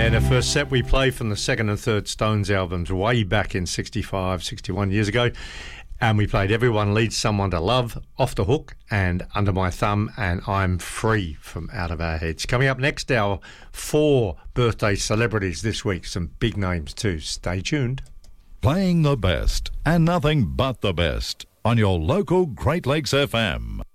And the first set we played from the second and third Stones albums way back in 65, 61 years ago. And we played Everyone Leads Someone to Love, Off the Hook, and Under My Thumb, and I'm Free from Out of Our Heads. Coming up next, our 4 birthday celebrities this week. Some big names too. Stay tuned. Playing the best and nothing but the best on your local Great Lakes FM.